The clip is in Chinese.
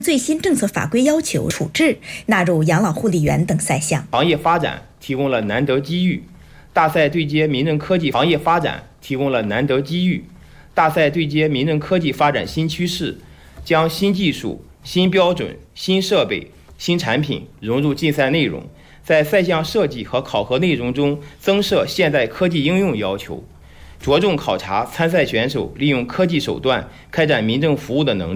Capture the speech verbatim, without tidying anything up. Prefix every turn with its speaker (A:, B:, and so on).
A: 最新政策法规要求处置纳入养老护理员等赛项。
B: 行业发展提供了难得机遇，大赛对接民政科技行业发展提供了难得机遇，大赛对接民政科技发展新趋势，将新技术、新标准、新设备、新产品融入竞赛内容，在赛项设计和考核内容中增设现代科技应用要求，着重考察参赛选手利用科技手段开展民政服务的能力。